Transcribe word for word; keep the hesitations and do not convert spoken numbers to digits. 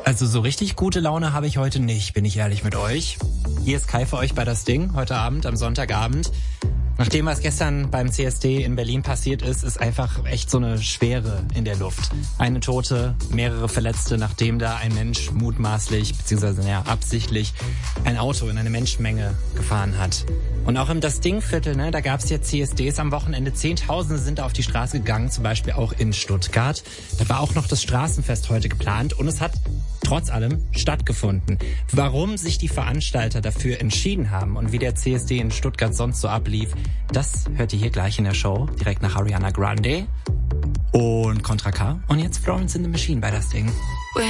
Also so richtig gute Laune habe ich heute nicht, bin ich ehrlich mit euch. Hier ist Kai für euch bei Das Ding, heute Abend, am Sonntagabend. Nach dem, was gestern beim C S D in Berlin passiert ist, ist einfach echt so eine Schwere in der Luft. Eine Tote, mehrere Verletzte, nachdem da ein Mensch mutmaßlich, beziehungsweise ja, absichtlich ein Auto in eine Menschenmenge gefahren hat. Und auch im Das-Ding-Viertel, ne, da gab es ja C S Ds am Wochenende. Zehntausende sind da auf die Straße gegangen, zum Beispiel auch in Stuttgart. Da war auch noch das Straßenfest heute geplant und es hat trotz allem stattgefunden. Warum sich die Veranstalter dafür entschieden haben und wie der C S D in Stuttgart sonst so ablief, das hört ihr hier gleich in der Show, direkt nach Ariana Grande und Contra K. Und jetzt Florence in the Machine bei Das Ding.